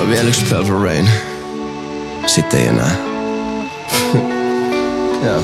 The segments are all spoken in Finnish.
Vielä yksi Purple Rain. Sitten ei enää. Joo.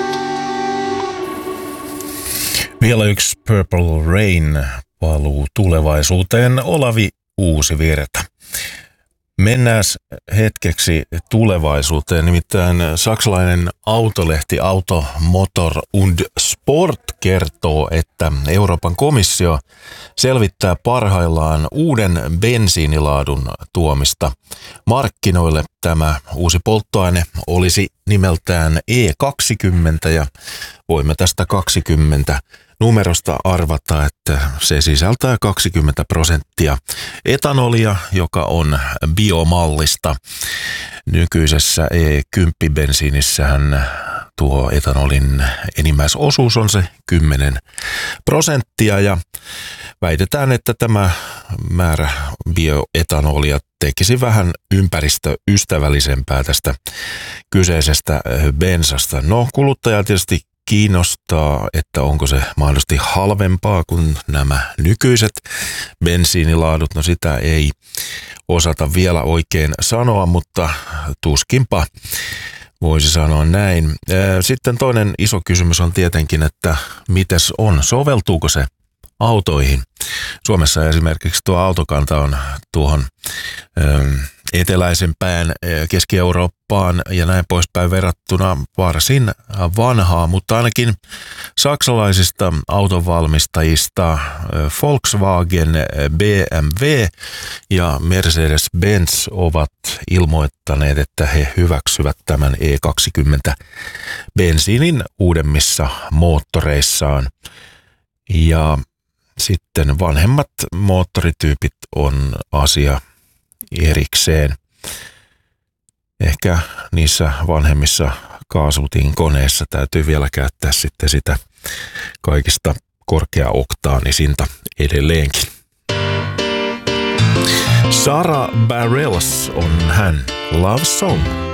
Vielä yksi Purple Rain paluu tulevaisuuteen. Olavi Uusivirta. Mennään hetkeksi tulevaisuuteen, nimittäin saksalainen autolehti Auto, Motor und Sport kertoo, että Euroopan komissio selvittää parhaillaan uuden bensiinilaadun tuomista markkinoille. Tämä uusi polttoaine olisi nimeltään E20 ja voimme tästä 20 numerosta arvata, että se sisältää 20% etanolia, joka on biomallista. Nykyisessä E10-bensiinissähän tuo etanolin enimmäisosuus on se 10% ja väitetään, että tämä määrä bioetanolia tekisi vähän ympäristöystävällisempää tästä kyseisestä bensasta. No, kuluttaja tietysti kiinnostaa, että onko se mahdollisesti halvempaa kuin nämä nykyiset bensiinilaadut. No sitä ei osata vielä oikein sanoa, mutta tuskinpa voisi sanoa näin. Sitten toinen iso kysymys on tietenkin, että mites on, soveltuuko se autoihin? Suomessa esimerkiksi tuo autokanta on tuohon eteläisempään Keski-Eurooppaan ja näin poispäin verrattuna varsin vanhaa, mutta ainakin saksalaisista autonvalmistajista Volkswagen, BMW ja Mercedes-Benz ovat ilmoittaneet, että he hyväksyvät tämän E20 bensiinin uudemmissa moottoreissaan. Ja sitten vanhemmat moottorityypit on asia erikseen. Ehkä niissä vanhemmissa kaasutinkoneissa täytyy vielä käyttää sitten sitä kaikista korkeaoktaanisinta edelleenkin. Sarah Bareilles on hän. Love Song.